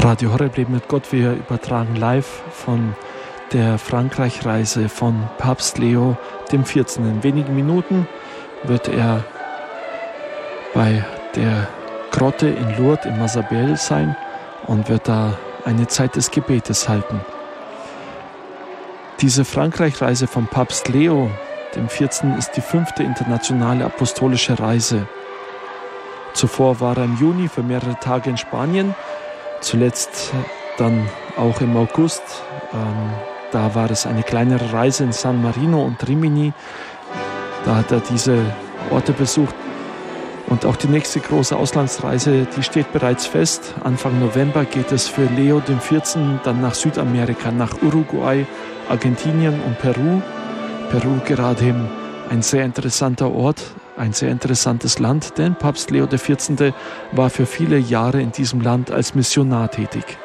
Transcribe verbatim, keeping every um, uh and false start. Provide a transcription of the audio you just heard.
Radio Horeb Leben mit Gott. Wir übertragen live von der Frankreich-Reise von Papst Leo der vierzehnten. In wenigen Minuten wird er bei der Grotte in Lourdes im Masabel sein und wird da eine Zeit des Gebetes halten. Diese Frankreich-Reise von Papst Leo der vierzehnten. ist die fünfte internationale apostolische Reise. Zuvor war er im Juni für mehrere Tage in Spanien, zuletzt dann auch im August. Ähm, da war es eine kleinere Reise in San Marino und Rimini. Da hat er diese Orte besucht. Und auch die nächste große Auslandsreise, die steht bereits fest. Anfang November geht es für Leo der vierzehnten. dann nach Südamerika, nach Uruguay, Argentinien und Peru. Peru gerade ein sehr interessanter Ort, ein sehr interessantes Land, denn Papst Leo der vierzehnte. war für viele Jahre in diesem Land als Missionar tätig.